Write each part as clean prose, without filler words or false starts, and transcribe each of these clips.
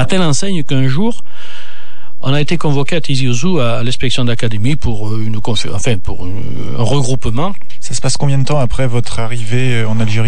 telle enseigne qu'un jour, on a été convoqué à Tizi Ouzou à l'inspection d'académie pour pour un regroupement. Ça se passe combien de temps après votre arrivée en Algérie ?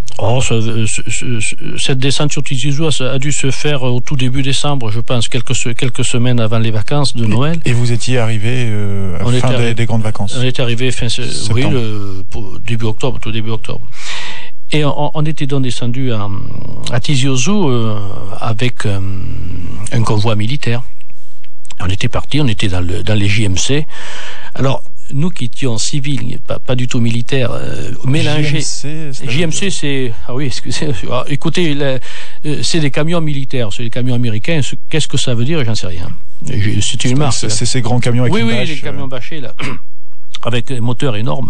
Cette descente sur Tizi Ouzou a dû se faire au tout début décembre, je pense, quelques semaines avant les vacances de Noël. Et vous étiez arrivé à la fin des grandes vacances ? On était arrivé début octobre, tout début octobre. Et on était donc descendu à Tizi Ouzou avec un convoi militaire. On était partis, on était dans les JMC. Alors, nous qui étions civils, pas du tout militaires, mélangés. JMC, c'est... Ah oui, excusez-moi. Écoutez, c'est des camions militaires, c'est des camions américains. Qu'est-ce que ça veut dire ? J'en sais rien. C'est une marque. C'est ces grands camions avec une bâche. Oui, les camions bâchés, là, avec des moteurs énormes.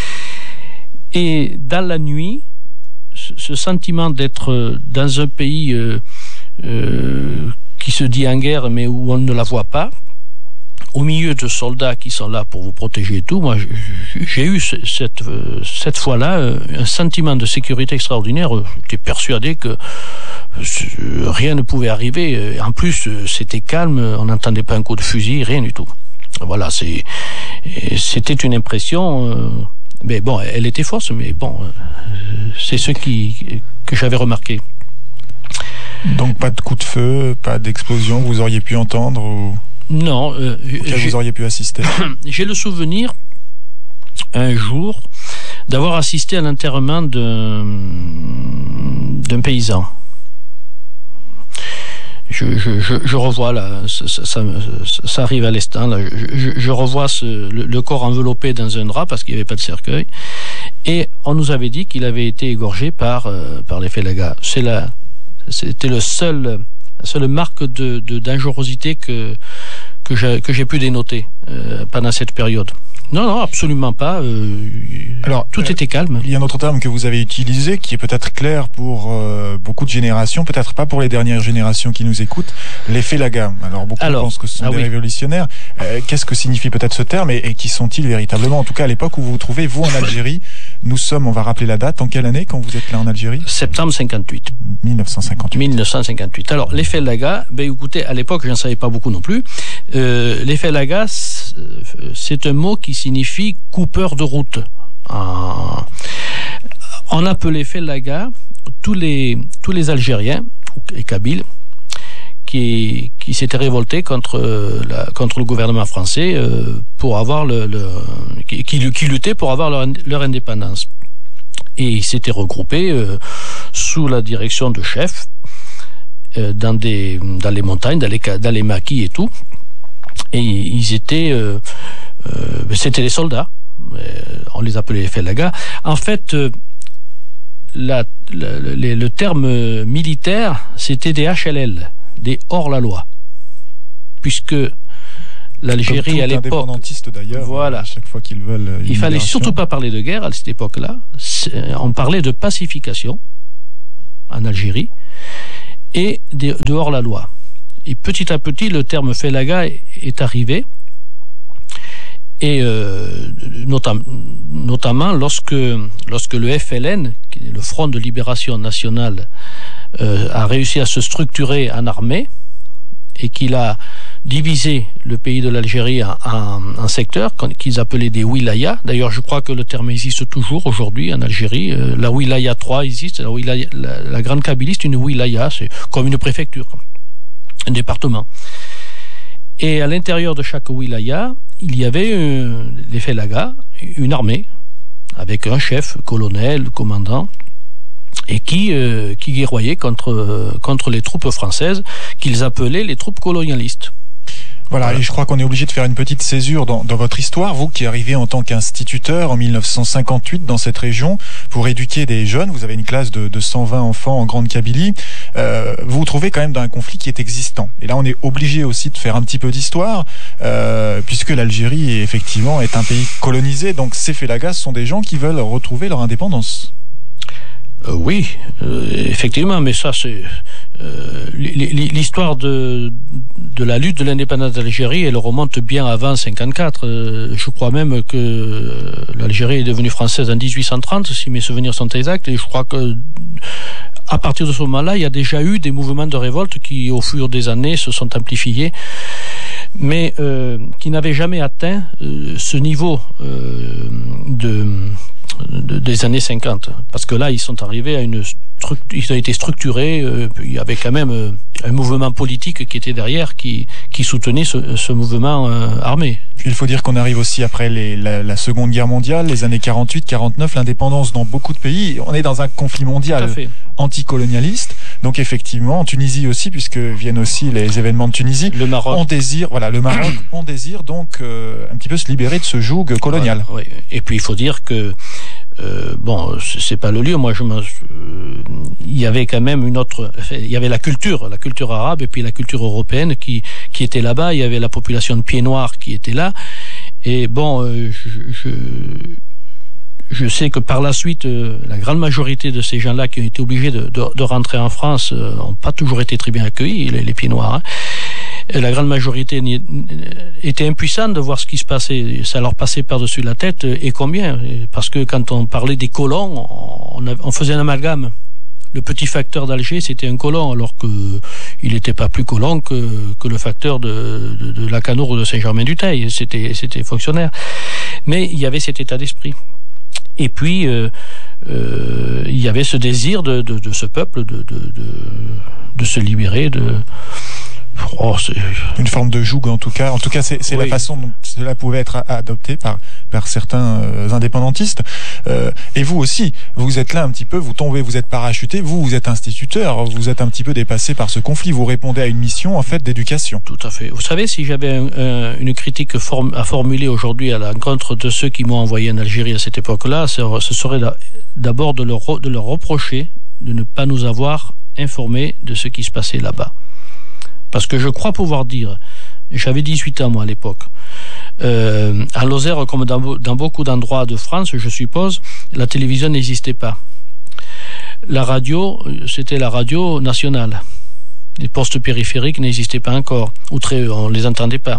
Et dans la nuit, ce sentiment d'être dans un pays qui se dit en guerre, mais où on ne la voit pas, au milieu de soldats qui sont là pour vous protéger et tout, moi j'ai eu cette fois-là un sentiment de sécurité extraordinaire. J'étais persuadé que rien ne pouvait arriver. En plus, c'était calme, on n'entendait pas un coup de fusil, rien du tout. Voilà, c'était une impression... mais bon, elle était fausse, mais bon, c'est ce que j'avais remarqué. Donc pas de coup de feu, pas d'explosion que vous auriez pu entendre ou... Non. Auquel vous auriez pu assister. J'ai le souvenir, un jour, d'avoir assisté à l'enterrement d'un paysan. Je revois là, ça arrive à l'instant là, je revois le corps enveloppé dans un drap parce qu'il n'y avait pas de cercueil, et on nous avait dit qu'il avait été égorgé par les Félagas. C'était la seule marque de dangerosité que j'ai pu dénoter pendant cette période. Non, absolument pas. Alors, tout était calme. Il y a un autre terme que vous avez utilisé qui est peut-être clair pour beaucoup de générations, peut-être pas pour les dernières générations qui nous écoutent, les Félagas. Alors, beaucoup pensent que ce sont des révolutionnaires. Qu'est-ce que signifie peut-être ce terme et qui sont-ils véritablement ? En tout cas, à l'époque où vous vous trouvez, vous, en Algérie, nous sommes, on va rappeler la date, en quelle année quand vous êtes là en Algérie ? Septembre 58. 1958. Alors, les Félagas, écoutez, à l'époque, je n'en savais pas beaucoup non plus. Les Félagas, c'est un mot qui signifie coupeur de route. On appelait Félagas tous les Algériens et Kabyles qui s'étaient révoltés contre le gouvernement français pour avoir qui luttaient pour avoir leur indépendance. Et ils s'étaient regroupés sous la direction de chefs dans les montagnes, dans les maquis et tout. Et ils étaient c'était les soldats, on les appelait les Félagas. En fait, le terme militaire, c'était des HLL, des hors-la-loi, puisque l'Algérie à l'époque, indépendantiste d'ailleurs, voilà, à chaque fois qu'ils veulent, il fallait surtout pas parler de guerre à cette époque-là. On parlait de pacification en Algérie et de hors-la-loi. Et petit à petit, le terme Félaga est arrivé. Et notamment lorsque le FLN, qui est le Front de Libération Nationale, a réussi à se structurer en armée et qu'il a divisé le pays de l'Algérie en secteurs qu'ils appelaient des wilayas. D'ailleurs, je crois que le terme existe toujours aujourd'hui en Algérie. La wilaya 3 existe. La Grande Kabylie, c'est une wilaya, c'est comme une préfecture, un département. Et à l'intérieur de chaque wilaya, il y avait les Félagas, une armée, avec un chef, colonel, commandant, et qui guerroyait contre les troupes françaises, qu'ils appelaient les troupes colonialistes. Voilà, et je crois qu'on est obligé de faire une petite césure dans votre histoire. Vous qui arrivez en tant qu'instituteur en 1958 dans cette région pour éduquer des jeunes, vous avez une classe de 120 enfants en Grande Kabylie, vous vous trouvez quand même dans un conflit qui est existant. Et là, on est obligé aussi de faire un petit peu d'histoire, puisque l'Algérie, effectivement, est un pays colonisé. Donc ces Félagas sont des gens qui veulent retrouver leur indépendance. Oui, effectivement, mais ça c'est l'histoire de la lutte de l'indépendance d'Algérie, elle remonte bien avant 54. Je crois même que l'Algérie est devenue française en 1830, si mes souvenirs sont exacts, et je crois que à partir de ce moment-là, il y a déjà eu des mouvements de révolte qui, au fur des années, se sont amplifiés, mais qui n'avaient jamais atteint ce niveau des années 50. Parce que là, ils sont arrivés à ils ont été structurés, il y avait quand même un mouvement politique qui était derrière, qui soutenait ce mouvement armé. Puis il faut dire qu'on arrive aussi après la Seconde Guerre mondiale, les années 48-49, l'indépendance dans beaucoup de pays. On est dans un conflit mondial anticolonialiste. Donc effectivement, en Tunisie aussi, puisque viennent aussi les événements de Tunisie, le Maroc. Le Maroc, on désire donc un petit peu se libérer de ce joug colonial. Oui. Et puis il faut dire que c'est pas le lieu. Moi, il y avait quand même il y avait la culture arabe et puis la culture européenne qui était là-bas. Il y avait la population de pieds noirs qui était là. Et je sais que par la suite, la grande majorité de ces gens-là qui ont été obligés de rentrer en France n'ont pas toujours été très bien accueillis, les pieds noirs. La grande majorité était impuissante de voir ce qui se passait. Ça leur passait par-dessus la tête, et combien. Parce que quand on parlait des colons, on faisait un amalgame. Le petit facteur d'Alger, c'était un colon, alors qu'il n'était pas plus colon que le facteur de Lacanau ou de Saint-Germain-du-Teil. C'était fonctionnaire. Mais il y avait cet état d'esprit. Et puis, il y avait ce désir de ce peuple de se libérer une forme de joug en tout cas. En tout cas, c'est oui. La façon dont cela pouvait être adopté par certains indépendantistes. Et vous aussi, vous êtes là un petit peu, vous êtes parachuté, vous êtes instituteur, vous êtes un petit peu dépassé par ce conflit, vous répondez à une mission en fait d'éducation. Tout à fait. Vous savez, si j'avais une critique à formuler aujourd'hui à l'encontre de ceux qui m'ont envoyé en Algérie à cette époque-là, ce serait d'abord de leur reprocher de ne pas nous avoir informés de ce qui se passait là-bas. Parce que je crois pouvoir dire, j'avais 18 ans moi à l'époque, à Lozère comme dans beaucoup d'endroits de France, je suppose, la télévision n'existait pas. La radio, c'était la radio nationale. Les postes périphériques n'existaient pas encore, ou on ne les entendait pas.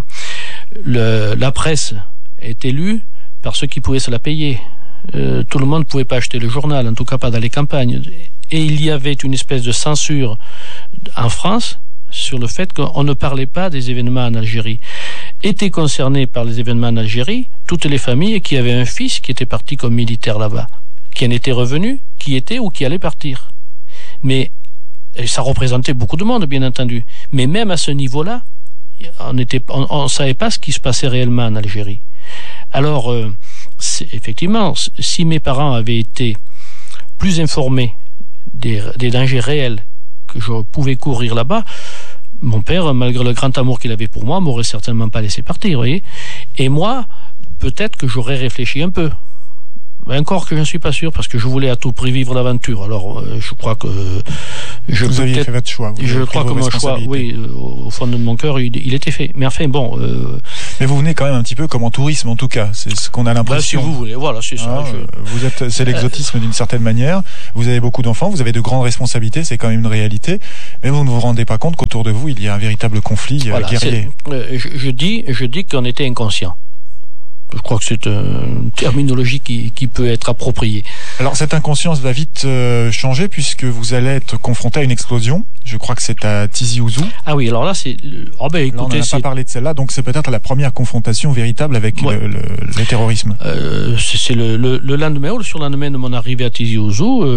La presse était lue par ceux qui pouvaient se la payer. Tout le monde ne pouvait pas acheter le journal, en tout cas pas dans les campagnes. Et il y avait une espèce de censure en France sur le fait qu'on ne parlait pas des événements en Algérie. Étaient concernés par les événements en Algérie toutes les familles qui avaient un fils qui était parti comme militaire là-bas, qui en était revenu, qui était ou qui allait partir. Mais ça représentait beaucoup de monde, bien entendu. Mais même à ce niveau-là, on ne savait pas ce qui se passait réellement en Algérie. Alors, effectivement, si mes parents avaient été plus informés des dangers réels que je pouvais courir là-bas, mon père, malgré le grand amour qu'il avait pour moi, m'aurait certainement pas laissé partir, vous voyez. Et moi, peut-être que j'aurais réfléchi un peu. Encore que je ne suis pas sûr, parce que je voulais à tout prix vivre l'aventure. Alors, je crois que... Vous aviez fait votre choix. Je crois que mon choix, oui, au fond de mon cœur, il était fait. Mais enfin, bon... Mais vous venez quand même un petit peu comme en tourisme, en tout cas. C'est ce qu'on a l'impression. Si vous voulez, voilà, c'est ça. C'est l'exotisme d'une certaine manière. Vous avez beaucoup d'enfants, vous avez de grandes responsabilités, c'est quand même une réalité. Mais vous ne vous rendez pas compte qu'autour de vous, il y a un véritable conflit guerrier. Je dis qu'on était inconscient. Je crois que c'est une terminologie qui peut être appropriée. Alors cette inconscience va vite changer puisque vous allez être confronté à une explosion. Je crois que c'est à Tizi Ouzou. Ah oui, alors là c'est... écoutez, là, on n'a pas parlé de celle-là, donc c'est peut-être la première confrontation véritable avec le terrorisme. C'est le lendemain ou le surlendemain de mon arrivée à Tizi Ouzou.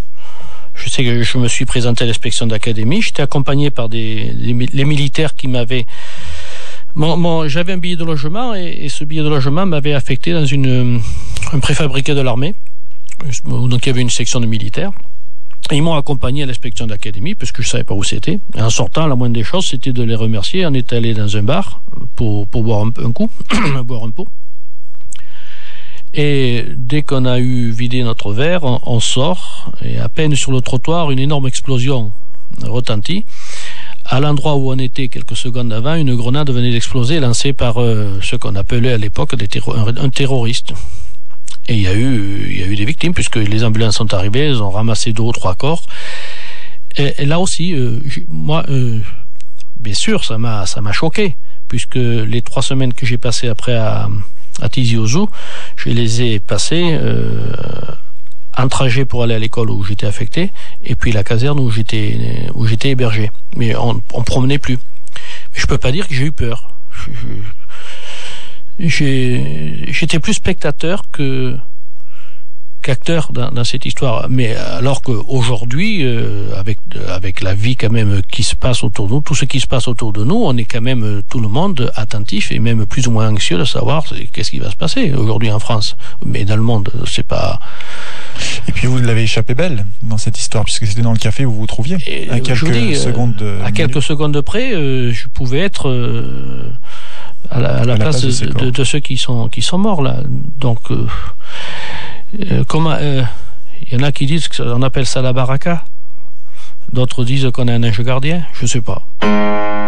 Je sais que je me suis présenté à l'inspection d'académie. J'étais accompagné par les militaires qui m'avaient... j'avais un billet de logement et ce billet de logement m'avait affecté dans un préfabriqué de l'armée. Donc il y avait une section de militaires. Et ils m'ont accompagné à l'inspection d'académie parce que je ne savais pas où c'était. Et en sortant, la moindre des choses, c'était de les remercier. On est allé dans un bar pour boire un coup, boire un pot. Et dès qu'on a eu vidé notre verre, on sort. Et à peine sur le trottoir, une énorme explosion retentit. À l'endroit où on était quelques secondes avant, une grenade venait d'exploser, lancée par ce qu'on appelait à l'époque un terroriste. Et il y a eu des victimes, puisque les ambulances sont arrivées, elles ont ramassé 2 ou 3 corps. Et là aussi, moi, bien sûr, ça m'a choqué, puisque les 3 semaines que j'ai passées après à Tizi Ouzou, je les ai passées un trajet pour aller à l'école où j'étais affecté, et puis la caserne où j'étais hébergé. Mais on promenait plus. Mais je peux pas dire que j'ai eu peur. J'étais plus spectateur qu'acteur dans cette histoire. Mais alors qu'aujourd'hui, avec la vie quand même qui se passe autour de nous, tout ce qui se passe autour de nous, on est quand même tout le monde attentif et même plus ou moins anxieux de savoir qu'est-ce qui va se passer aujourd'hui en France. Mais dans le monde, c'est pas... Et puis vous l'avez échappé belle dans cette histoire, puisque c'était dans le café où vous vous trouviez. À quelques secondes près, je pouvais être à la place de ceux qui sont morts là. Donc il y en a qui disent qu'on appelle ça la baraka, d'autres disent qu'on a un ange gardien, je sais pas.